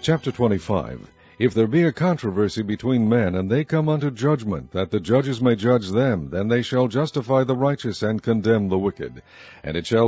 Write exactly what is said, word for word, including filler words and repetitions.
Chapter twenty-five. If there be a controversy between men, and they come unto judgment, that the judges may judge them, then they shall justify the righteous and condemn the wicked. And it shall